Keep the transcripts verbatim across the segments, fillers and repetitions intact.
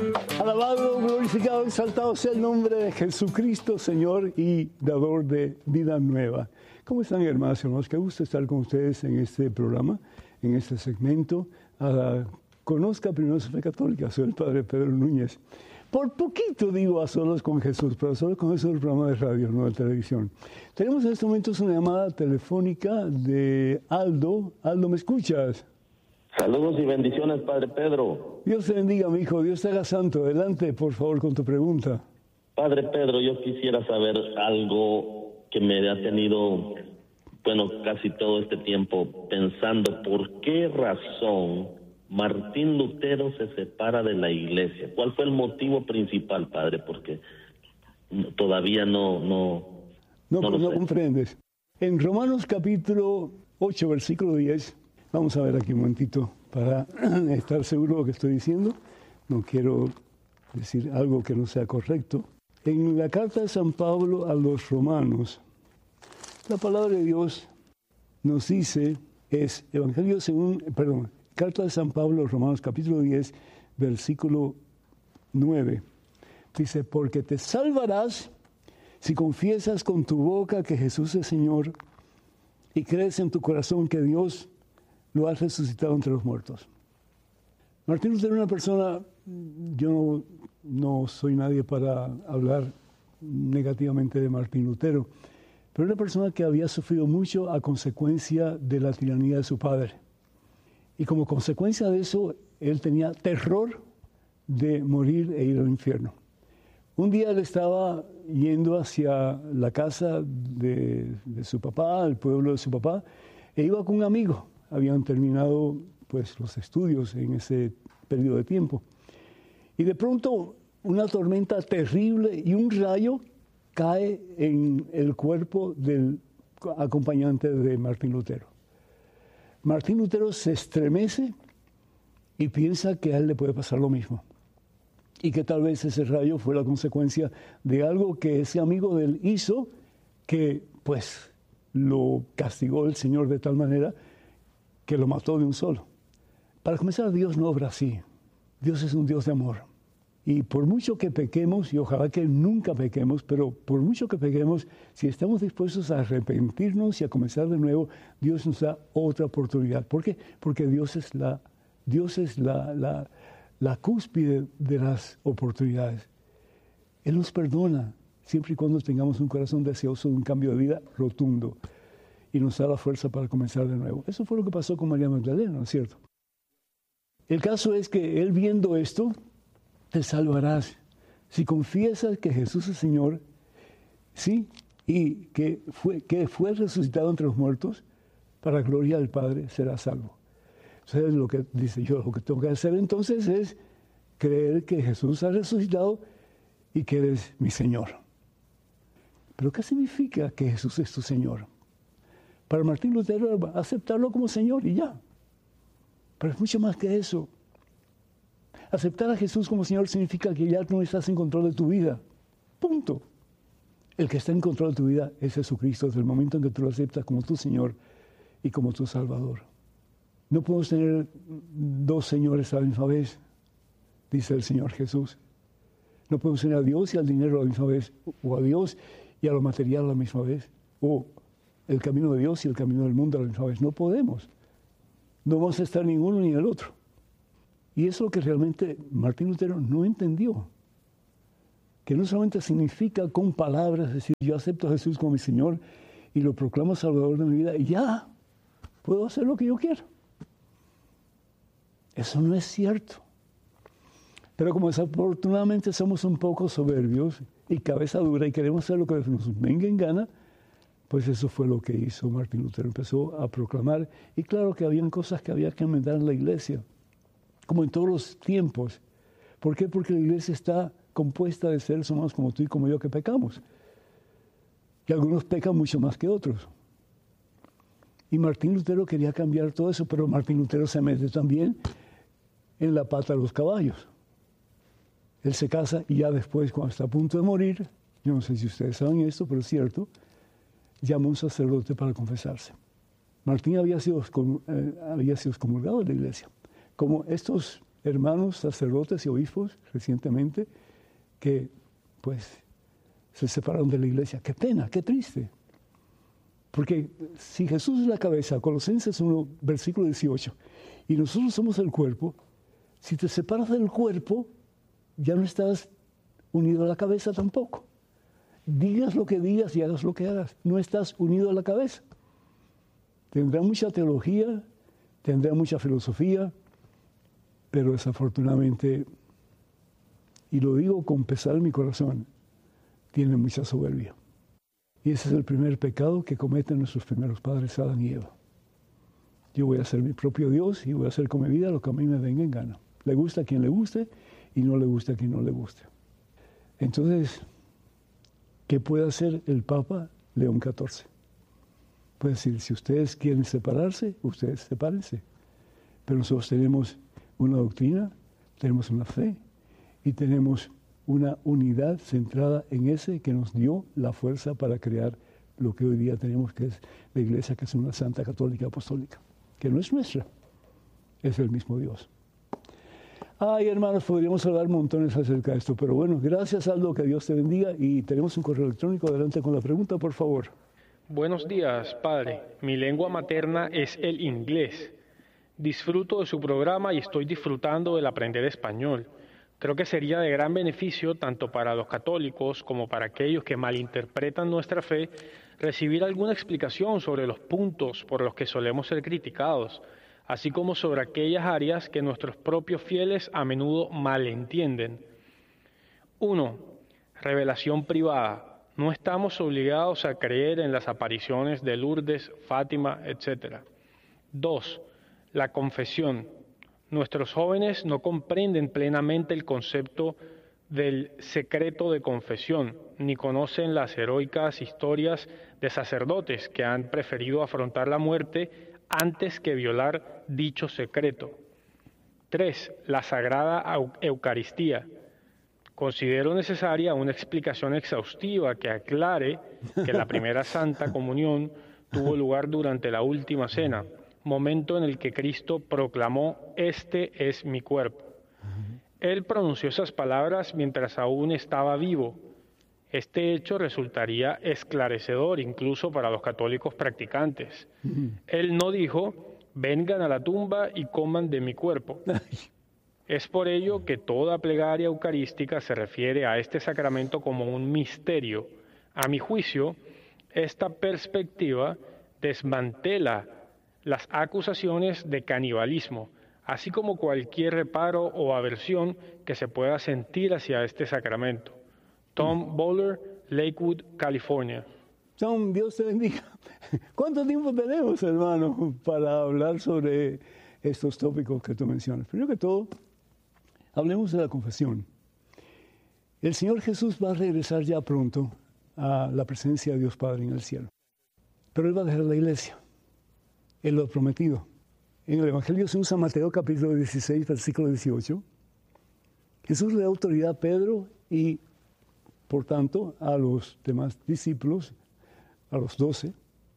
Alabado, glorificado, exaltado sea el nombre de Jesucristo, Señor y dador de vida nueva. ¿Cómo están, hermanos y hermanos? Qué gusto estar con ustedes en este programa, en este segmento. Uh, conozca primero su fe católica. Soy el Padre Pedro Núñez. Por poquito digo a Solos con Jesús, pero Solos con Jesús es el programa de radio, no de televisión. Tenemos en estos momentos una llamada telefónica de Aldo. Aldo, ¿me escuchas? Saludos y bendiciones, Padre Pedro. Dios te bendiga, mi hijo. Dios te haga santo. Adelante, por favor, con tu pregunta. Padre Pedro, yo quisiera saber algo que me ha tenido, bueno, casi todo este tiempo pensando. ¿Por qué razón Martín Lutero se separa de la iglesia? ¿Cuál fue el motivo principal, Padre? Porque todavía no... No, no, no, no comprendes. En Romanos capítulo ocho, versículo diez... Vamos a ver aquí un momentito para estar seguro de lo que estoy diciendo. No quiero decir algo que no sea correcto. En la carta de San Pablo a los romanos, la palabra de Dios nos dice, es Evangelio según, perdón, carta de San Pablo a los romanos, capítulo diez, versículo nueve. Dice, porque te salvarás si confiesas con tu boca que Jesús es Señor y crees en tu corazón que Dios lo has resucitado entre los muertos. Martín Lutero era una persona, yo no, no soy nadie para hablar negativamente de Martín Lutero, pero era una persona que había sufrido mucho a consecuencia de la tiranía de su padre. Y como consecuencia de eso, él tenía terror de morir e ir al infierno. Un día él estaba yendo hacia la casa de, de su papá, el pueblo de su papá, e iba con un amigo. Habían terminado pues, los estudios en ese periodo de tiempo. Y de pronto una tormenta terrible y un rayo cae en el cuerpo del acompañante de Martín Lutero. Martín Lutero se estremece y piensa que a él le puede pasar lo mismo. Y que tal vez ese rayo fue la consecuencia de algo que ese amigo de él hizo, que pues lo castigó el Señor de tal manera que lo mató de un solo. Para comenzar, Dios no obra así. Dios es un Dios de amor. Y por mucho que pequemos, y ojalá que nunca pequemos, pero por mucho que pequemos, si estamos dispuestos a arrepentirnos y a comenzar de nuevo, Dios nos da otra oportunidad. ¿Por qué? Porque Dios es la, Dios es la, la, la cúspide de las oportunidades. Él nos perdona siempre y cuando tengamos un corazón deseoso de un cambio de vida rotundo. Y nos da la fuerza para comenzar de nuevo. Eso fue lo que pasó con María Magdalena, ¿no es cierto? El caso es que él viendo esto, te salvarás. Si confiesas que Jesús es Señor, sí, y que fue, que fue resucitado entre los muertos, para gloria del Padre serás salvo. Entonces lo que dice yo, lo que tengo que hacer entonces es creer que Jesús ha resucitado y que eres mi Señor. ¿Pero qué significa que Jesús es tu Señor? Para Martín Lutero, aceptarlo como Señor y ya. Pero es mucho más que eso. Aceptar a Jesús como Señor significa que ya no estás en control de tu vida. Punto. El que está en control de tu vida es Jesucristo desde el momento en que tú lo aceptas como tu Señor y como tu Salvador. No podemos tener dos señores a la misma vez, dice el Señor Jesús. No podemos tener a Dios y al dinero a la misma vez, o a Dios y a lo material a la misma vez, o el camino de Dios y el camino del mundo a la misma vez. No podemos. No vamos a estar ni uno ni el otro. Y eso es lo que realmente Martín Lutero no entendió. Que no solamente significa con palabras decir, yo acepto a Jesús como mi Señor y lo proclamo Salvador de mi vida y ya, puedo hacer lo que yo quiero. Eso no es cierto. Pero como desafortunadamente somos un poco soberbios y cabeza dura y queremos hacer lo que nos venga en gana, pues eso fue lo que hizo Martín Lutero. Empezó a proclamar, y claro que habían cosas que había que enmendar en la iglesia, como en todos los tiempos. ¿Por qué? Porque la iglesia está compuesta de seres humanos como tú y como yo que pecamos. Y algunos pecan mucho más que otros. Y Martín Lutero quería cambiar todo eso, pero Martín Lutero se mete también en la pata de los caballos. Él se casa y ya después, cuando está a punto de morir, yo no sé si ustedes saben esto, pero es cierto, llama a un sacerdote para confesarse. Martín había sido, eh, había sido excomulgado de la iglesia. Como estos hermanos sacerdotes y obispos recientemente que pues se separaron de la iglesia. Qué pena, qué triste. Porque si Jesús es la cabeza, Colosenses uno, versículo dieciocho, y nosotros somos el cuerpo, si te separas del cuerpo, ya no estás unido a la cabeza tampoco. Digas lo que digas y hagas lo que hagas, no estás unido a la cabeza. Tendrá mucha teología, tendrá mucha filosofía, pero desafortunadamente, y lo digo con pesar en mi corazón, tiene mucha soberbia. Y ese es el primer pecado que cometen nuestros primeros padres, Adán y Eva. Yo voy a ser mi propio Dios y voy a hacer con mi vida lo que a mí me venga en gana. Le gusta a quien le guste y no le gusta a quien no le guste. Entonces, ¿qué puede hacer el Papa León catorce? Puede decir, si ustedes quieren separarse, ustedes sepárense. Pero nosotros tenemos una doctrina, tenemos una fe y tenemos una unidad centrada en ese que nos dio la fuerza para crear lo que hoy día tenemos, que es la Iglesia, que es una santa católica apostólica, que no es nuestra, es el mismo Dios. Ay, hermanos, podríamos hablar montones acerca de esto, pero bueno, gracias, Aldo, que Dios te bendiga, y tenemos un correo electrónico. Adelante con la pregunta, por favor. Buenos días, padre. Mi lengua materna es el inglés. Disfruto de su programa y estoy disfrutando del aprender español. Creo que sería de gran beneficio tanto para los católicos como para aquellos que malinterpretan nuestra fe recibir alguna explicación sobre los puntos por los que solemos ser criticados, así como sobre aquellas áreas que nuestros propios fieles a menudo malentienden. uno. Revelación privada. No estamos obligados a creer en las apariciones de Lourdes, Fátima, etcétera. dos. La confesión. Nuestros jóvenes no comprenden plenamente el concepto del secreto de confesión, ni conocen las heroicas historias de sacerdotes que han preferido afrontar la muerte antes que violar dicho secreto. tres. La Sagrada Eucaristía. Considero necesaria una explicación exhaustiva que aclare que la primera Santa Comunión tuvo lugar durante la Última Cena, momento en el que Cristo proclamó: "Este es mi cuerpo". Él pronunció esas palabras mientras aún estaba vivo. Este hecho resultaría esclarecedor incluso para los católicos practicantes. Él no dijo: "Vengan a la tumba y coman de mi cuerpo". Es por ello que toda plegaria eucarística se refiere a este sacramento como un misterio. A mi juicio, esta perspectiva desmantela las acusaciones de canibalismo, así como cualquier reparo o aversión que se pueda sentir hacia este sacramento. Tom Bowler, Lakewood, California. Tom, Dios te bendiga. ¿Cuánto tiempo tenemos, hermano, para hablar sobre estos tópicos que tú mencionas? Primero que todo, hablemos de la confesión. El Señor Jesús va a regresar ya pronto a la presencia de Dios Padre en el cielo. Pero Él va a dejar la iglesia. Él lo ha prometido. En el Evangelio se usa Mateo capítulo dieciséis, versículo dieciocho. Jesús le da autoridad a Pedro y, por tanto, a los demás discípulos, a los doce.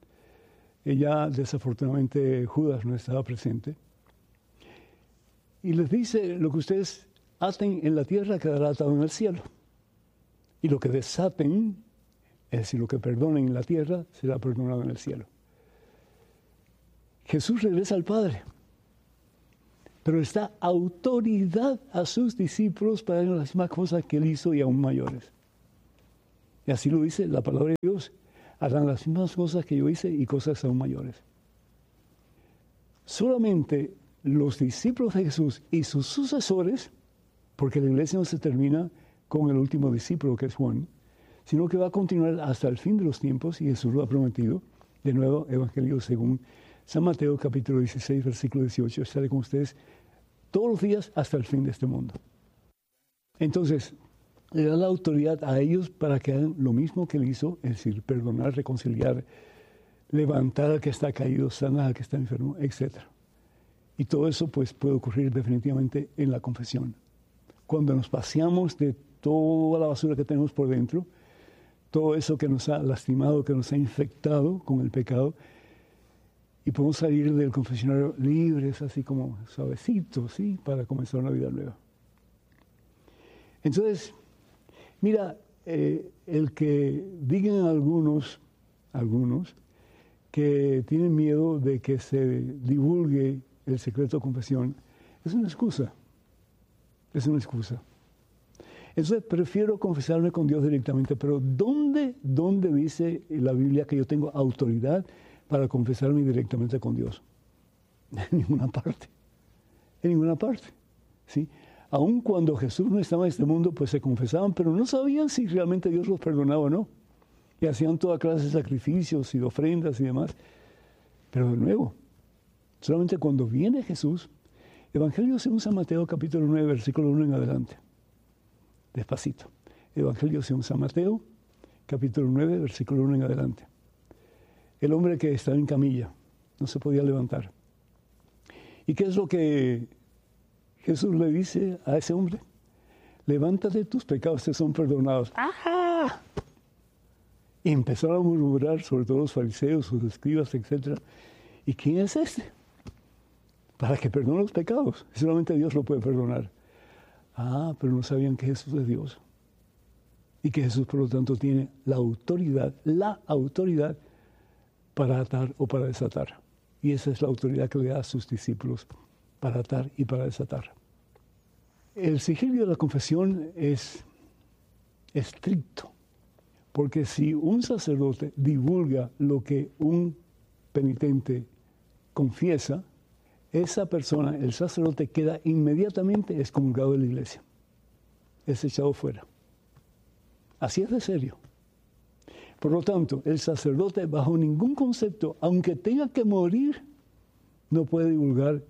Y ya desafortunadamente Judas no estaba presente. Y les dice: lo que ustedes aten en la tierra quedará atado en el cielo. Y lo que desaten, es decir, lo que perdonen en la tierra, será perdonado en el cielo. Jesús regresa al Padre, pero les da autoridad a sus discípulos para hacer las mismas cosas que Él hizo y aún mayores. Y así lo dice la palabra de Dios: harán las mismas cosas que yo hice y cosas aún mayores. Solamente los discípulos de Jesús y sus sucesores, porque la iglesia no se termina con el último discípulo, que es Juan, sino que va a continuar hasta el fin de los tiempos, y Jesús lo ha prometido. De nuevo, Evangelio según San Mateo, capítulo dieciséis, versículo dieciocho, estaré con ustedes todos los días hasta el fin de este mundo. Entonces, le da la autoridad a ellos para que hagan lo mismo que Él hizo, es decir, perdonar, reconciliar, levantar al que está caído, sanar al que está enfermo, etcétera. Y todo eso pues puede ocurrir definitivamente en la confesión. Cuando nos vaciamos de toda la basura que tenemos por dentro, todo eso que nos ha lastimado, que nos ha infectado con el pecado, y podemos salir del confesionario libres, así como suavecitos, ¿sí? Para comenzar una vida nueva. Entonces, mira, eh, el que digan algunos, algunos, que tienen miedo de que se divulgue el secreto de confesión, es una excusa, es una excusa. Entonces, prefiero confesarme con Dios directamente, pero ¿dónde, dónde dice la Biblia que yo tengo autoridad para confesarme directamente con Dios? En ninguna parte, en ninguna parte, ¿sí? Aun cuando Jesús no estaba en este mundo, pues se confesaban, pero no sabían si realmente Dios los perdonaba o no. Y hacían toda clase de sacrificios y de ofrendas y demás. Pero de nuevo, solamente cuando viene Jesús, Evangelio según San Mateo, capítulo nueve, versículo uno en adelante. Despacito. Evangelio según San Mateo, capítulo nueve, versículo uno en adelante. El hombre que estaba en camilla, no se podía levantar. ¿Y qué es lo que Jesús le dice a ese hombre? Levántate, tus pecados te son perdonados. ¡Ajá! Y empezaron a murmurar, sobre todo los fariseos, sus escribas, etcétera. ¿Y quién es este? Para que perdone los pecados. Solamente Dios lo puede perdonar. Ah, pero no sabían que Jesús es Dios. Y que Jesús, por lo tanto, tiene la autoridad, la autoridad para atar o para desatar. Y esa es la autoridad que le da a sus discípulos, para atar y para desatar. El sigilio de la confesión es estricto, porque si un sacerdote divulga lo que un penitente confiesa, esa persona, el sacerdote, queda inmediatamente excomulgado de la iglesia. Es echado fuera. Así es de serio. Por lo tanto, el sacerdote, bajo ningún concepto, aunque tenga que morir, no puede divulgar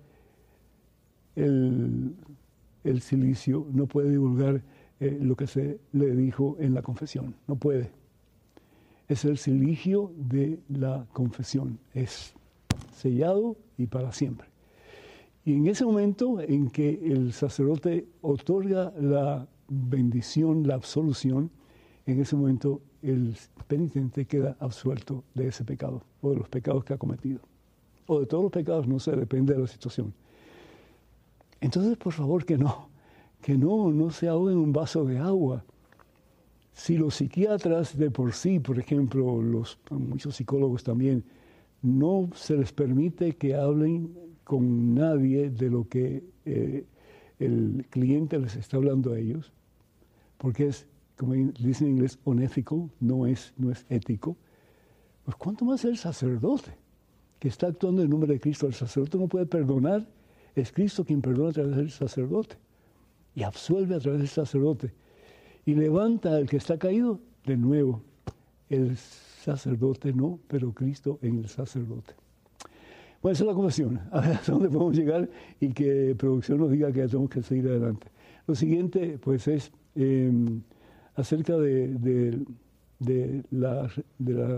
el, el cilicio, no puede divulgar eh, lo que se le dijo en la confesión. No puede. Es el cilicio de la confesión. Es sellado y para siempre. Y en ese momento en que el sacerdote otorga la bendición, la absolución, en ese momento el penitente queda absuelto de ese pecado o de los pecados que ha cometido. O de todos los pecados, no sé, depende de la situación. Entonces, por favor, que no, que no, no se ahogue en un vaso de agua. Si los psiquiatras de por sí, por ejemplo, los, muchos psicólogos también, no se les permite que hablen con nadie de lo que eh, el cliente les está hablando a ellos, porque es, como dicen en inglés, unethical, no es, no es ético, pues ¿cuánto más el sacerdote que está actuando en nombre de Cristo? El sacerdote no puede perdonar, es Cristo quien perdona a través del sacerdote y absuelve a través del sacerdote y levanta al que está caído de nuevo. El sacerdote no, pero Cristo en el sacerdote. Bueno, esa es la confesión. A ver hasta dónde podemos llegar y que producción nos diga que ya tenemos que seguir adelante. Lo siguiente, pues, es eh, acerca de, de, de, la, de, la,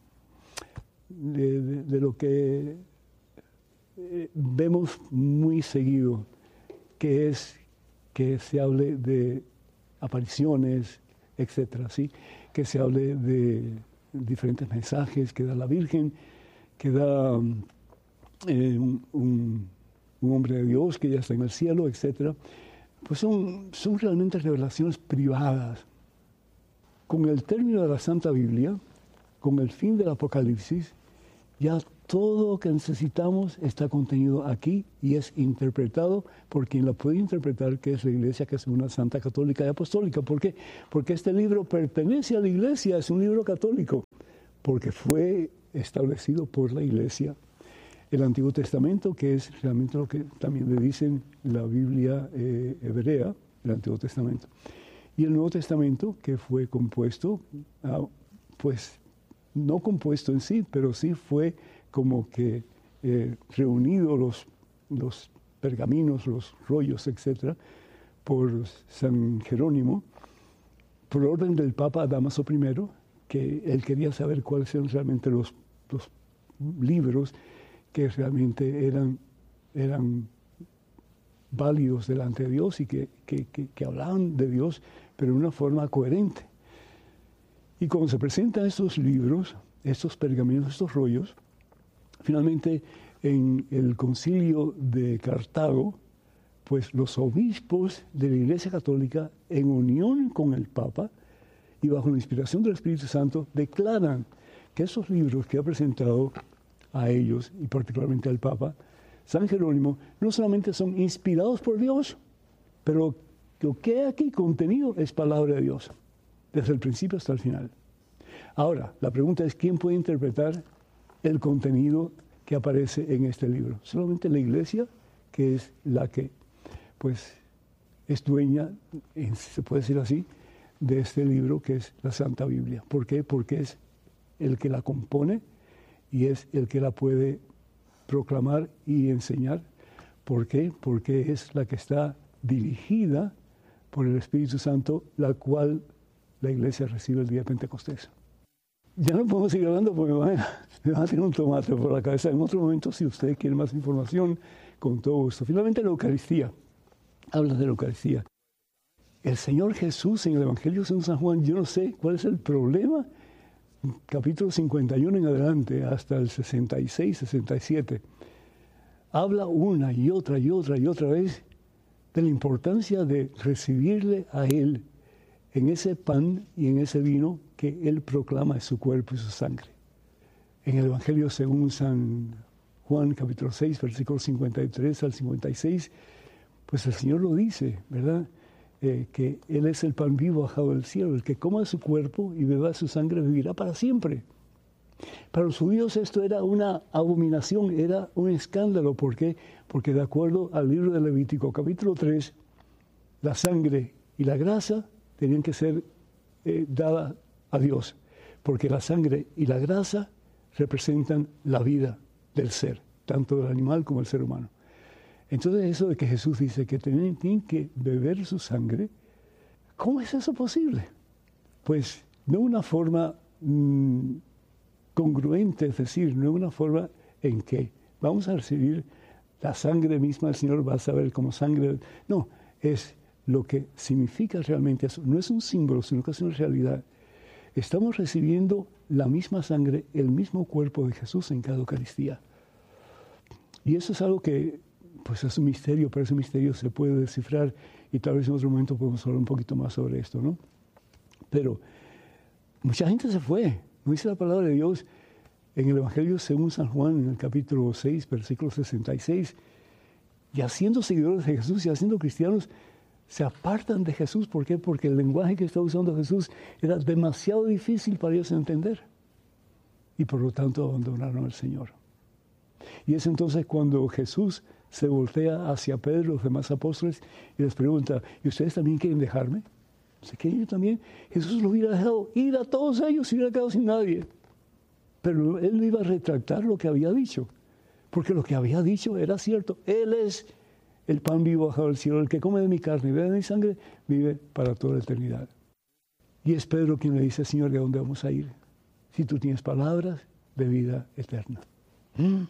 de, de, de lo que eh, vemos muy seguido, que es que se hable de apariciones, etcétera, ¿sí? Que se hable de diferentes mensajes que da la Virgen, que da eh, un, un, un hombre de Dios que ya está en el cielo, etcétera. Pues son, son realmente revelaciones privadas. Con el término de la Santa Biblia, con el fin del Apocalipsis, ya todo lo que necesitamos está contenido aquí y es interpretado por quien la puede interpretar, que es la Iglesia, que es una Santa Católica y Apostólica. ¿Por qué? Porque este libro pertenece a la Iglesia, es un libro católico, porque fue establecido por la Iglesia. El Antiguo Testamento, que es realmente lo que también le dicen la Biblia eh, hebrea, el Antiguo Testamento. Y el Nuevo Testamento, que fue compuesto, ah, pues no compuesto en sí, pero sí fue como que eh, reunido los, los pergaminos, los rollos, etcétera, por San Jerónimo, por orden del Papa Dámaso primero, que él quería saber cuáles eran realmente los, los libros que realmente eran, eran válidos delante de Dios y que, que, que, que hablaban de Dios, pero de una forma coherente. Y cuando se presentan estos libros, estos pergaminos, estos rollos, Finalmente, en el concilio de Cartago, pues los obispos de la Iglesia Católica, en unión con el Papa y bajo la inspiración del Espíritu Santo, declaran que esos libros que ha presentado a ellos, y particularmente al Papa, San Jerónimo, no solamente son inspirados por Dios, pero lo que aquí contenido es palabra de Dios, desde el principio hasta el final. Ahora, la pregunta es, ¿quién puede interpretar el contenido que aparece en este libro? Solamente la Iglesia, que es la que, pues, es dueña, se puede decir así, de este libro que es la Santa Biblia. ¿Por qué? Porque es el que la compone y es el que la puede proclamar y enseñar. ¿Por qué? Porque es la que está dirigida por el Espíritu Santo, la cual la Iglesia recibe el día de Pentecostés. Ya no podemos seguir hablando porque me van, a, me van a tener un tomate por la cabeza. En otro momento, si usted quiere más información, con todo gusto. Finalmente, la Eucaristía. Habla de la Eucaristía. El Señor Jesús en el Evangelio según San Juan, yo no sé cuál es el problema, capítulo cincuenta y uno en adelante, hasta el sesenta y seis, sesenta y siete, habla una y otra y otra y otra vez de la importancia de recibirle a Él en ese pan y en ese vino que Él proclama es su cuerpo y su sangre. En el Evangelio según San Juan, capítulo seis, versículos cincuenta y tres al cincuenta y seis, pues el Señor lo dice, ¿verdad? Eh, que Él es el pan vivo bajado del cielo, el que coma su cuerpo y beba su sangre vivirá para siempre. Para los judíos esto era una abominación, era un escándalo. ¿Por qué? Porque de acuerdo al libro de Levítico, capítulo tres, la sangre y la grasa tenían que ser eh, dadas a Dios, porque la sangre y la grasa representan la vida del ser, tanto del animal como del ser humano. Entonces eso de que Jesús dice que tienen, tienen que beber su sangre, ¿cómo es eso posible? Pues no una forma mmm, congruente, es decir, no una forma en que vamos a recibir la sangre misma del Señor, va a saber como sangre. No, es lo que significa realmente eso. No es un símbolo, sino que es una realidad. Estamos recibiendo la misma sangre, el mismo cuerpo de Jesús en cada Eucaristía. Y eso es algo que, pues es un misterio, pero ese misterio se puede descifrar y tal vez en otro momento podemos hablar un poquito más sobre esto, ¿no? Pero mucha gente se fue, no dice la palabra de Dios en el Evangelio según San Juan, en el capítulo seis, versículo sesenta y seis, y haciendo seguidores de Jesús y haciendo cristianos, se apartan de Jesús. ¿Por qué? Porque el lenguaje que está usando Jesús era demasiado difícil para ellos entender. Y por lo tanto abandonaron al Señor. Y es entonces cuando Jesús se voltea hacia Pedro y los demás apóstoles y les pregunta, ¿y ustedes también quieren dejarme? ¿Se quieren ir también? Jesús lo hubiera dejado ir a todos ellos y hubiera quedado sin nadie. Pero él no iba a retractar lo que había dicho, porque lo que había dicho era cierto. Él es el pan vivo bajado del cielo, el que come de mi carne y bebe de mi sangre, vive para toda la eternidad. Y es Pedro quien le dice, Señor, ¿de dónde vamos a ir? Si tú tienes palabras de vida eterna. ¿Mm?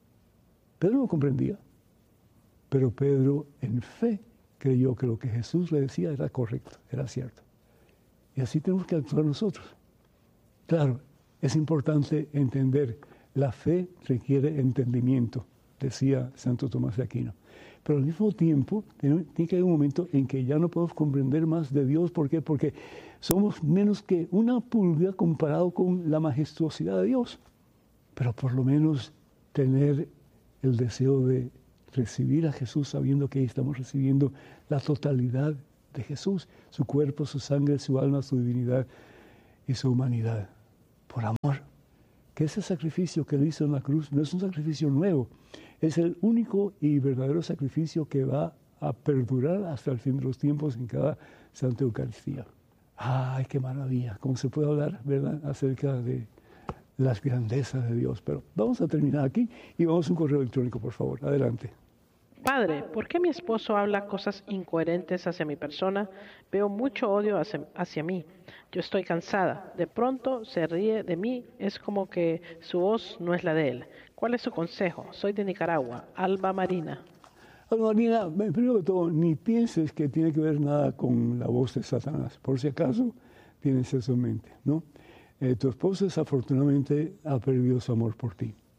Pedro no comprendía, pero Pedro en fe creyó que lo que Jesús le decía era correcto, era cierto. Y así tenemos que actuar nosotros. Claro, es importante entender, la fe requiere entendimiento, decía Santo Tomás de Aquino. Pero al mismo tiempo, tiene que haber un momento en que ya no podemos comprender más de Dios. ¿Por qué? Porque somos menos que una pulga comparado con la majestuosidad de Dios. Pero por lo menos tener el deseo de recibir a Jesús sabiendo que estamos recibiendo la totalidad de Jesús, su cuerpo, su sangre, su alma, su divinidad y su humanidad. Por amor. Que ese sacrificio que él hizo en la cruz no es un sacrificio nuevo, es el único y verdadero sacrificio que va a perdurar hasta el fin de los tiempos en cada Santa Eucaristía. ¡Ay, qué maravilla! ¿Cómo se puede hablar, verdad, acerca de las grandezas de Dios? Pero vamos a terminar aquí y vamos a un correo electrónico, por favor. Adelante. Padre, ¿por qué mi esposo habla cosas incoherentes hacia mi persona? Veo mucho odio hacia, hacia mí. Yo estoy cansada. De pronto se ríe de mí. Es como que su voz no es la de él. ¿Cuál es su consejo? Soy de Nicaragua. Alba Marina. Alba Marina, primero que todo, ni pienses que tiene que ver nada con la voz de Satanás. Por si acaso tienes eso en mente, ¿no? Eh, tu esposo desafortunadamente ha perdido su amor por ti.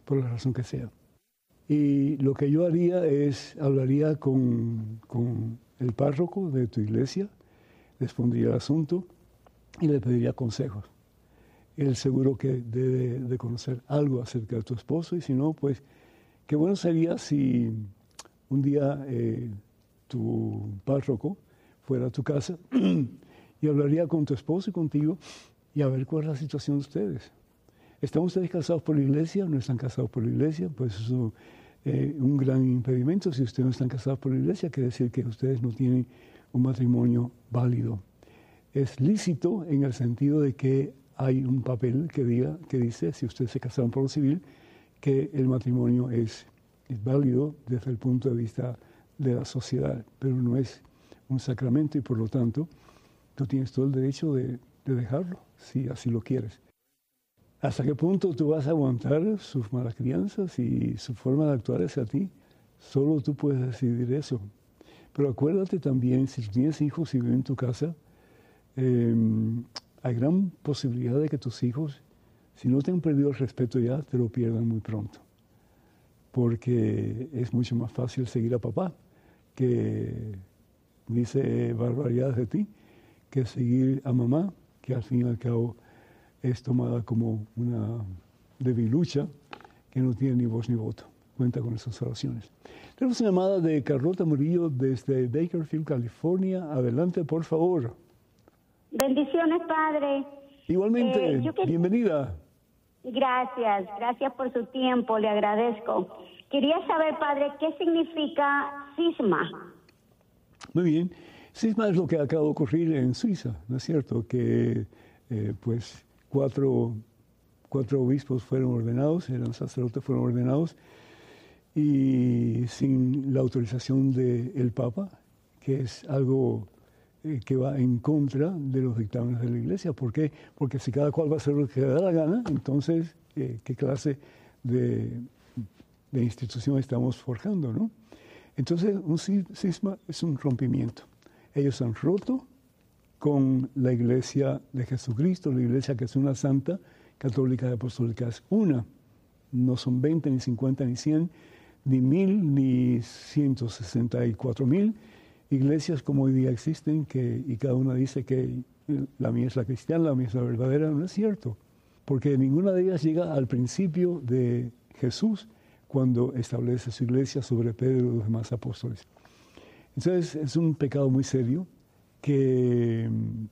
por la razón que sea. Y lo que yo haría es, hablaría con, con el párroco de tu iglesia, les pondría el asunto y le pediría consejos. Él seguro que debe de conocer algo acerca de tu esposo, y si no, pues qué bueno sería si un día eh, tu párroco fuera a tu casa y hablaría con tu esposo y contigo y a ver cuál es la situación de ustedes. ¿Están ustedes casados por la iglesia? ¿No están casados por la iglesia? Pues eso es eh, un gran impedimento. Si ustedes no están casados por la iglesia, quiere decir que ustedes no tienen un matrimonio válido. Es lícito en el sentido de que hay un papel que diga, que dice, si ustedes se casaron por lo civil, que el matrimonio es, es válido desde el punto de vista de la sociedad, pero no es un sacramento y por lo tanto tú tienes todo el derecho de, de dejarlo, si así lo quieres. ¿Hasta qué punto tú vas a aguantar sus malas crianzas y su forma de actuar hacia ti? Solo tú puedes decidir eso. Pero acuérdate también, si tienes hijos y viven en tu casa, eh, hay gran posibilidad de que tus hijos, si no te han perdido el respeto ya, te lo pierdan muy pronto. Porque es mucho más fácil seguir a papá, que dice barbaridades de ti, que seguir a mamá, que al fin y al cabo es tomada como una debilucha que no tiene ni voz ni voto. Cuenta con esas oraciones. Tenemos una llamada de Carlota Murillo desde Bakersfield, California. Adelante, por favor. Bendiciones, Padre. Igualmente, eh, que... bienvenida. Gracias, gracias por su tiempo, le agradezco. Quería saber, Padre, ¿qué significa cisma? Muy bien. Cisma es lo que acaba de ocurrir en Suiza, ¿no es cierto? Que, eh, pues, cuatro, cuatro obispos fueron ordenados, eran sacerdotes, fueron ordenados, y sin la autorización del Papa, que es algo eh, que va en contra de los dictámenes de la Iglesia. ¿Por qué? Porque si cada cual va a hacer lo que le da la gana, entonces, eh, ¿qué clase de, de institución estamos forjando, no? Entonces, un cisma es un rompimiento. Ellos han roto con la Iglesia de Jesucristo, la Iglesia que es una santa, católica y apostólica. Es una, no son veinte, ni cincuenta, ni cien, ni mil, ni ciento sesenta y cuatro mil iglesias como hoy día existen, que, y cada una dice que la mía es la cristiana, la mía es la verdadera. No es cierto, porque ninguna de ellas llega al principio de Jesús cuando establece su iglesia sobre Pedro y los demás apóstoles. Entonces es un pecado muy serio que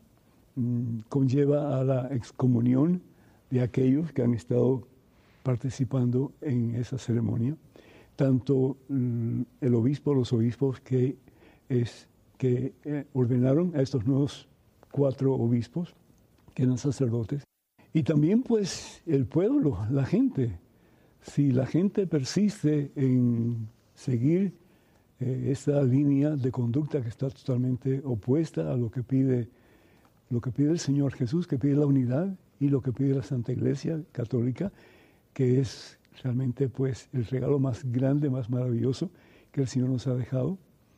mm, conlleva a la excomunión de aquellos que han estado participando en esa ceremonia, tanto mm, el obispo, los obispos que, es, que eh, ordenaron a estos nuevos cuatro obispos, que eran sacerdotes, y también pues el pueblo, la gente. Si la gente persiste en seguir eh, esta línea de conducta que está totalmente opuesta a lo que pide, lo que pide el Señor Jesús, que pide la unidad, y lo que pide la Santa Iglesia Católica, que es realmente pues el regalo más grande, más maravilloso que el Señor nos ha dejado,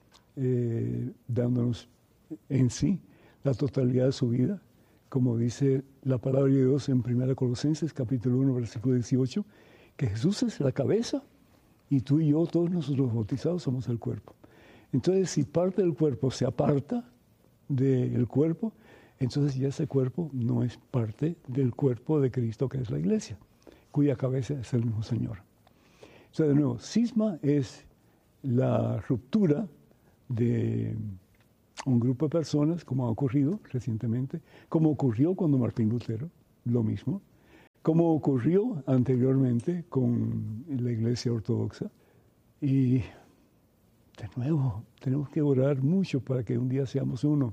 eh, dándonos en sí la totalidad de su vida, como dice la palabra de Dios en primera Colosenses capítulo uno, versículo dieciocho, que Jesús es la cabeza y tú y yo, todos nosotros bautizados, somos el cuerpo. Entonces, si parte del cuerpo se aparta del cuerpo, entonces ya ese cuerpo no es parte del cuerpo de Cristo, que es la iglesia, cuya cabeza es el mismo Señor. Entonces, de nuevo, cisma es la ruptura de un grupo de personas, como ha ocurrido recientemente, como ocurrió cuando Martín Lutero, lo mismo, como ocurrió anteriormente con la Iglesia Ortodoxa. Y de nuevo, tenemos que orar mucho para que un día seamos uno.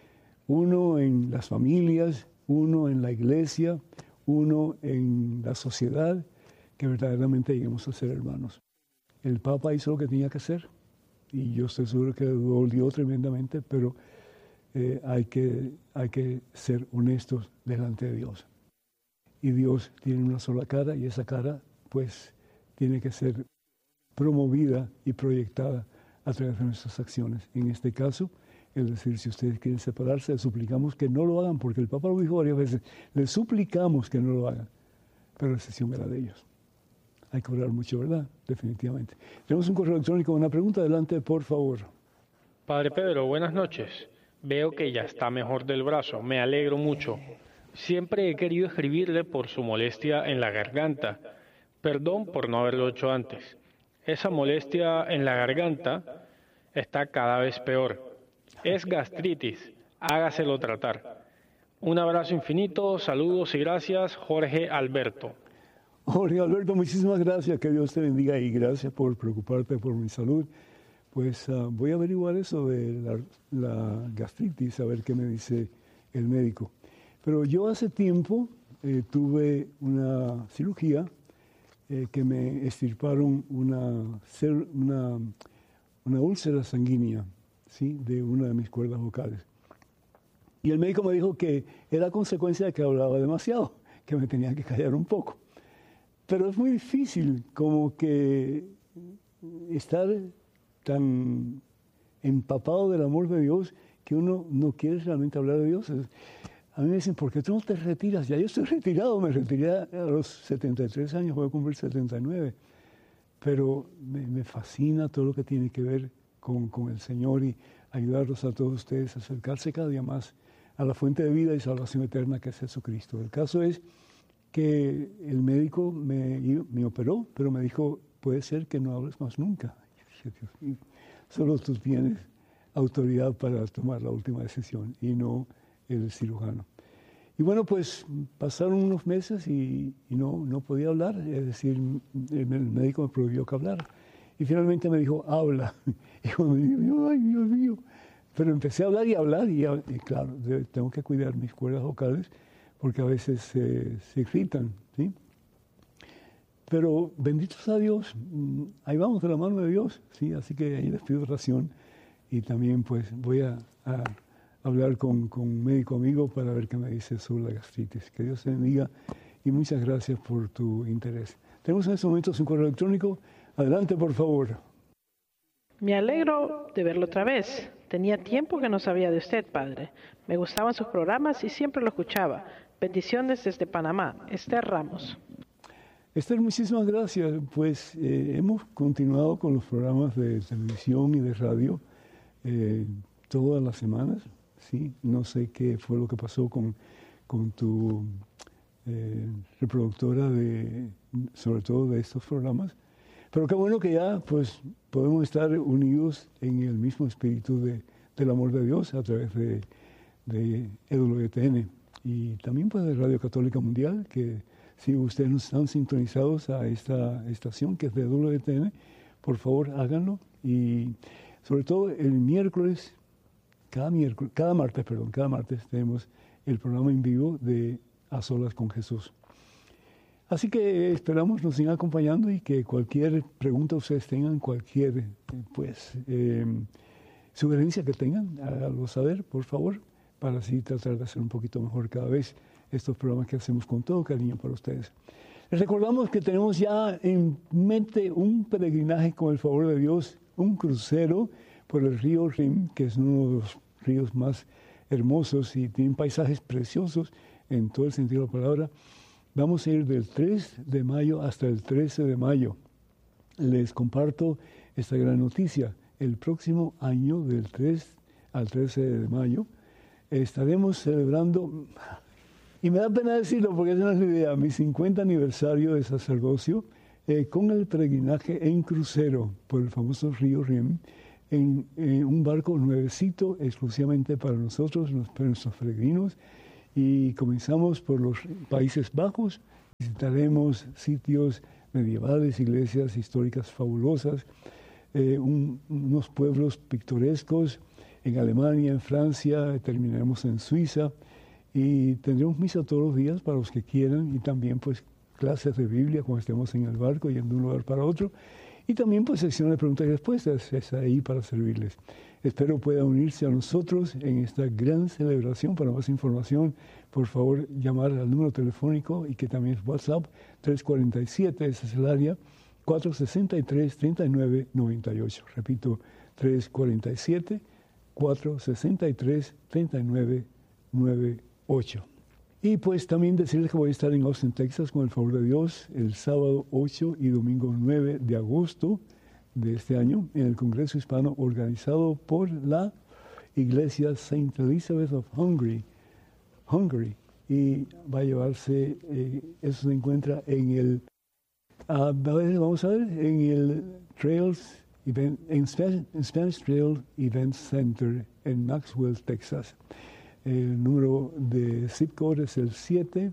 Uno en las familias, uno en la iglesia, uno en la sociedad, que verdaderamente lleguemos a ser hermanos. El Papa hizo lo que tenía que hacer, y yo estoy seguro que dolió tremendamente, pero eh, hay que, hay que ser honestos delante de Dios. Y Dios tiene una sola cara, y esa cara pues tiene que ser promovida y proyectada a través de nuestras acciones. En este caso, es decir, si ustedes quieren separarse, les suplicamos que no lo hagan, porque el Papa lo dijo varias veces, les suplicamos que no lo hagan, pero la decisión era de ellos. hay que orar mucho, ¿verdad? Definitivamente. Tenemos un correo electrónico, una pregunta, adelante, por favor. Padre Pedro, buenas noches. Veo que ya está mejor del brazo, me alegro mucho. Siempre he querido escribirle por su molestia en la garganta. Perdón por no haberlo hecho antes. Esa molestia en la garganta está cada vez peor. Es gastritis, hágaselo tratar. Un abrazo infinito, saludos y gracias, Jorge Alberto. Jorge Alberto, muchísimas gracias, que Dios te bendiga y gracias por preocuparte por mi salud. Pues uh, voy a averiguar eso de la, la gastritis, a ver qué me dice el médico. Pero yo hace tiempo eh, tuve una cirugía eh, que me extirparon una, una, una úlcera sanguínea, ¿sí?, de una de mis cuerdas vocales. Y el médico me dijo que era consecuencia de que hablaba demasiado, que me tenía que callar un poco. Pero es muy difícil como que estar tan empapado del amor de Dios que uno no quiere realmente hablar de Dios. A mí me dicen, ¿por qué tú no te retiras? Ya yo estoy retirado, me retiré a los setenta y tres años, voy a cumplir setenta y nueve. Pero me, me fascina todo lo que tiene que ver con, con el Señor y ayudarlos a todos ustedes a acercarse cada día más a la fuente de vida y salvación eterna que es Jesucristo. El caso es que el médico me, me operó, pero me dijo, puede ser que no hables más nunca. Yo dije, Dios mío, solo tú tienes autoridad para tomar la última decisión y no el cirujano. Y bueno, pues pasaron unos meses y, y no, no podía hablar, es decir, el, el médico me prohibió que hablara. Y finalmente me dijo, habla. Y cuando me dijo, ay, Dios mío. Pero empecé a hablar y a hablar y, y claro, de, tengo que cuidar mis cuerdas vocales porque a veces se, se irritan, ¿sí? Pero benditos a Dios, ahí vamos de la mano de Dios, ¿sí? Así que ahí les pido oración y también pues voy a, a hablar con, con un médico amigo para ver qué me dice sobre la gastritis. Que Dios te bendiga y muchas gracias por tu interés. Tenemos en estos momentos un correo electrónico. Adelante, por favor. Me alegro de verlo otra vez. Tenía tiempo que no sabía de usted, padre. Me gustaban sus programas y siempre lo escuchaba. Bendiciones desde Panamá. Esther Ramos. Esther, muchísimas gracias. Pues eh, hemos continuado con los programas de televisión y de radio eh, todas las semanas. ¿Sí? No sé qué fue lo que pasó con, con tu eh, reproductora, de, sobre todo de estos programas. Pero qué bueno que ya pues, podemos estar unidos en el mismo espíritu de, del amor de Dios a través de, de E W T N y también pues, de Radio Católica Mundial, que si ustedes no están sintonizados a esta estación que es de E W T N, por favor háganlo. Y sobre todo el miércoles, cada, miércoles, cada martes, perdón, cada martes tenemos el programa en vivo de A Solas con Jesús. Así que esperamos nos sigan acompañando y que cualquier pregunta ustedes tengan, cualquier pues eh, sugerencia que tengan, háganlo saber, por favor, para así tratar de hacer un poquito mejor cada vez estos programas que hacemos con todo cariño para ustedes. Les recordamos que tenemos ya en mente un peregrinaje con el favor de Dios, un crucero por el río Rin, que es uno de los ríos más hermosos y tiene paisajes preciosos en todo el sentido de la palabra. Vamos a ir del tres de mayo hasta el trece de mayo. Les comparto esta gran noticia. El próximo año, del tres al trece de mayo, estaremos celebrando, y me da pena decirlo porque esa no es la idea, mi cincuenta aniversario de sacerdocio eh, con el peregrinaje en crucero por el famoso río Rin, en, en un barco nuevecito exclusivamente para nosotros, nuestros peregrinos. Y comenzamos por los Países Bajos, visitaremos sitios medievales, iglesias históricas fabulosas, eh, un, unos pueblos pintorescos en Alemania, en Francia, terminaremos en Suiza y tendremos misa todos los días para los que quieran y también pues clases de Biblia cuando estemos en el barco yendo de un lugar para otro y también pues sección de preguntas y respuestas, es ahí para servirles. Espero pueda unirse a nosotros en esta gran celebración. Para más información, por favor, llamar al número telefónico y que también es WhatsApp, tres cuatro siete, ese es el área, cuatro seis tres, tres nueve nueve ocho. Repito, tres cuatro siete, cuatro seis tres, tres nueve nueve ocho. Y pues también decirles que voy a estar en Austin, Texas, con el favor de Dios, el sábado ocho y domingo nueve de agosto de este año, en el Congreso Hispano organizado por la Iglesia Saint Elizabeth of Hungary, Hungary y va a llevarse, eh, eso se encuentra en el, uh, vamos a ver, en el Trails, Event, en Spanish, en Spanish Trail Event Center en Maxwell, Texas. El número de zip code es el siete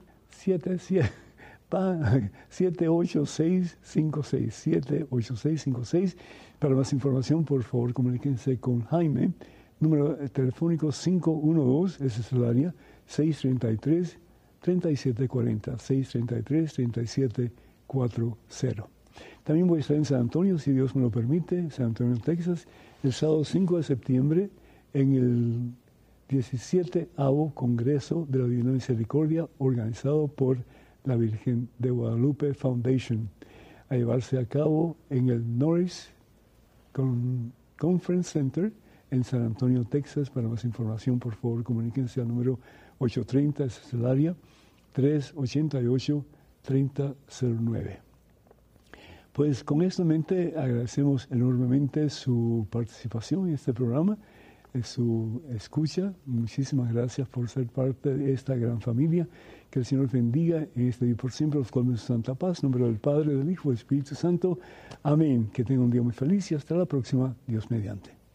ocho seis cinco seis, siete ocho seis cinco seis. Para más información, por favor, comuníquense con Jaime. Número telefónico cinco uno dos, ese es el área, seis tres tres, tres siete cuatro cero, seis tres tres, tres siete cuatro cero. También voy a estar en San Antonio, si Dios me lo permite, San Antonio, Texas, el sábado cinco de septiembre, en el diecisietavo Congreso de la Divina Misericordia, organizado por la Virgen de Guadalupe Foundation, a llevarse a cabo en el Norris Con- Conference Center en San Antonio, Texas. Para más información, por favor, comuníquense al número ocho tres cero, ese es el área, tres ocho ocho, tres cero cero nueve. Pues con esto en mente agradecemos enormemente su participación en este programa, su escucha. Muchísimas gracias por ser parte de esta gran familia. Que el Señor bendiga en este día y por siempre los colmen su santa paz. En nombre del Padre, del Hijo y del Espíritu Santo. Amén. Que tengan un día muy feliz y hasta la próxima. Dios mediante.